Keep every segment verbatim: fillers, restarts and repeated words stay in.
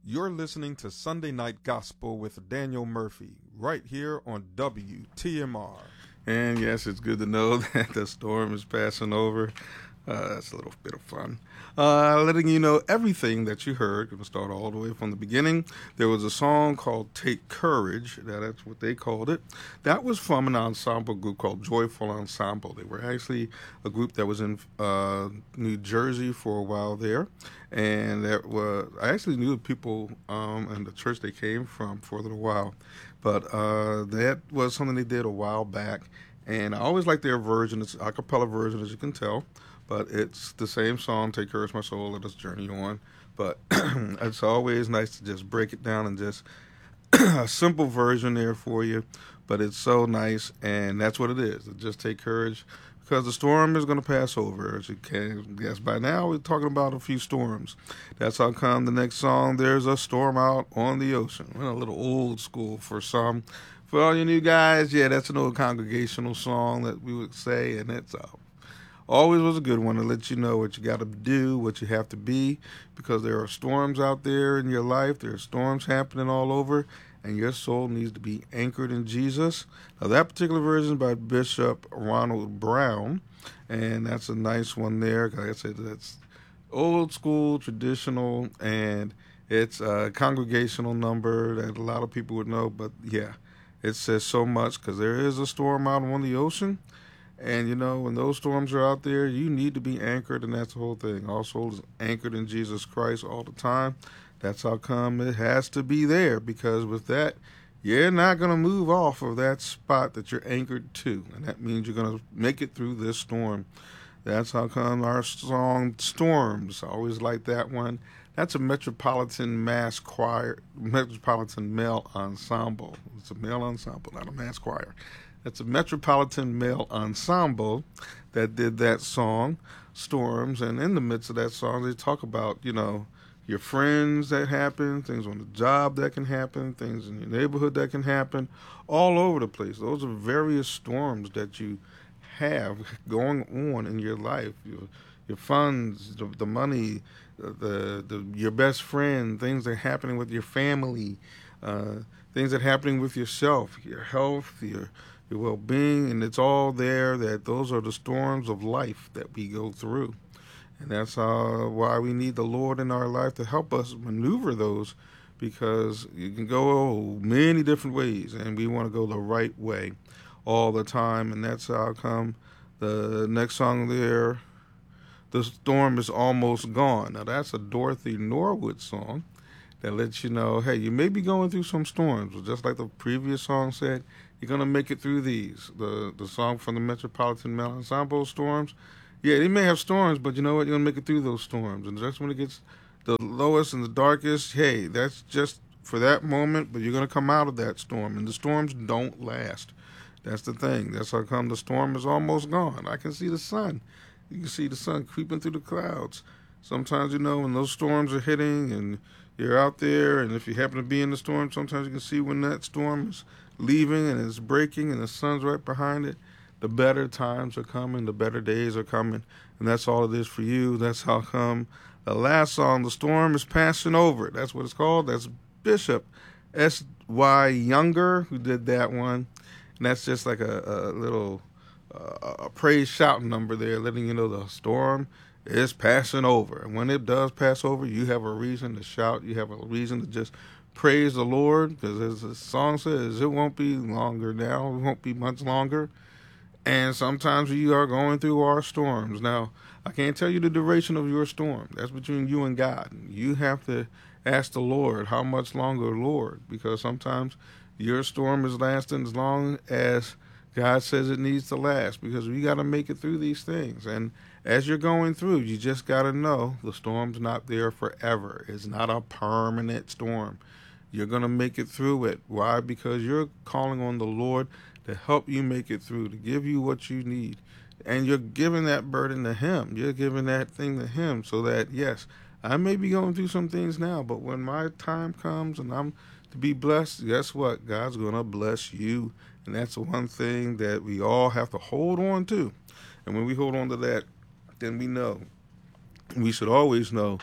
You're listening to Sunday Night Gospel with Daniel Murphy, right here on W T M R. And yes, it's good to know that the storm is passing over. Uh, that's a little bit of fun. Uh, letting you know everything that you heard. Going to start all the way from the beginning. There was a song called Take Courage. That's what they called it. That was from an ensemble group called Joyful Ensemble. They were actually a group that was in uh, New Jersey for a while there. And that was, I actually knew the people um, in the church they came from for a little while. But uh, that was something they did a while back. And I always like their version. It's an a cappella version, as you can tell. But it's the same song, Take Courage, My Soul, Let Us Journey On. But it's always nice to just break it down and just a simple version there for you. But it's so nice, and that's what it is. Just take courage, because the storm is going to pass over. As you can guess by now, we're talking about a few storms. That's how come the next song, There's a Storm Out on the Ocean. We're a little old school for some. For all you new guys, yeah, that's an old congregational song that we would say, and it's uh, always was a good one to let you know what you got to do, what you have to be, because there are storms out there in your life. There are storms happening all over, and your soul needs to be anchored in Jesus. Now, that particular version is by Bishop Ronald Brown, and that's a nice one there. Like I said, that's old school, traditional, and it's a congregational number that a lot of people would know, but yeah, it says so much because there is a storm out on the ocean. And, you know, when those storms are out there, you need to be anchored, and that's the whole thing. Our soul is anchored in Jesus Christ all the time. That's how come it has to be there, because with that, you're not going to move off of that spot that you're anchored to, and that means you're going to make it through this storm. That's how come our song, Storms, I always like that one. That's a Metropolitan Mass Choir, Metropolitan Male Ensemble. It's a male ensemble, not a mass choir. It's a Metropolitan Male Ensemble that did that song, Storms, and in the midst of that song, they talk about, you know, your friends that happen, things on the job that can happen, things in your neighborhood that can happen, all over the place. Those are various storms that you have going on in your life. Your, your funds, the, the money, the, the your best friend, things that are happening with your family, uh, things that are happening with yourself, your health, your your well-being, and it's all there. That those are the storms of life that we go through, and that's uh, why we need the Lord in our life to help us maneuver those, because you can go many different ways, and we want to go the right way all the time, and that's how come the next song there, The Storm Is Almost Gone. Now that's a Dorothy Norwood song that lets you know, hey, you may be going through some storms, but just like the previous song said, you're going to make it through these. The the song from the Metropolitan Male Ensemble, Storms, yeah, they may have storms, but you know what? You're going to make it through those storms. And just when it gets the lowest and the darkest, hey, that's just for that moment, but you're going to come out of that storm. And the storms don't last. That's the thing. That's how come the storm is almost gone. I can see the sun. You can see the sun creeping through the clouds. Sometimes, you know, when those storms are hitting and you're out there, and if you happen to be in the storm, sometimes you can see when that storm is leaving and it's breaking and the sun's right behind it. The better times are coming, the better days are coming, and that's all it is for you. That's how come the last song, The Storm Is Passing Over. That's what it's called. That's Bishop S Y Younger who did that one, and that's just like a, a little uh, a praise shouting number there, letting you know the storm is passing over. And when it does pass over, you have a reason to shout. You have a reason to just praise the Lord, because as the song says, it won't be longer now. It won't be much longer. And sometimes you are going through our storms. Now, I can't tell you the duration of your storm. That's between you and God. You have to ask the Lord, how much longer, Lord? Because sometimes your storm is lasting as long as God says it needs to last, because we got to make it through these things. And as you're going through, you just got to know the storm's not there forever. It's not a permanent storm. You're going to make it through it. Why? Because you're calling on the Lord to help you make it through, to give you what you need. And you're giving that burden to Him. You're giving that thing to Him, so that, yes, I may be going through some things now, but when my time comes and I'm to be blessed, guess what? God's going to bless you. And that's the one thing that we all have to hold on to. And when we hold on to that, then we know, we should always know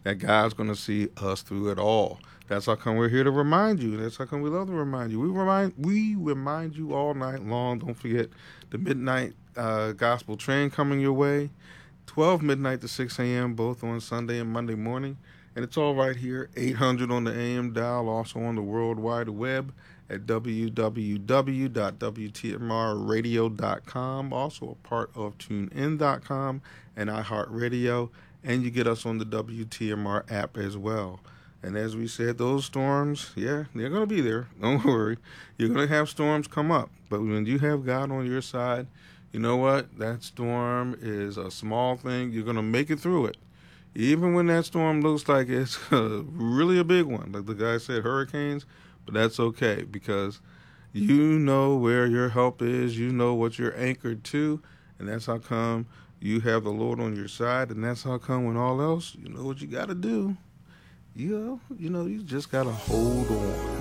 that God's going to see us through it all. That's how come we're here to remind you. That's how come we love to remind you. We remind we remind you all night long. Don't forget the midnight uh, gospel train coming your way, twelve midnight to six a.m. both on Sunday and Monday morning. And it's all right here, eight hundred on the A M dial, also on the World Wide Web at w w w dot w t m r radio dot com, also a part of tune in dot com and iHeartRadio, and you get us on the W T M R app as well. And as we said, those storms, yeah, they're going to be there. Don't worry. You're going to have storms come up. But when you have God on your side, you know what? That storm is a small thing. You're going to make it through it. Even when that storm looks like it's uh, really a big one, like the guy said, hurricanes, but that's okay because you know where your help is. You know what you're anchored to, and that's how come you have the Lord on your side, and that's how come when all else, you know what you got to do. You know, you know, you just got to hold on.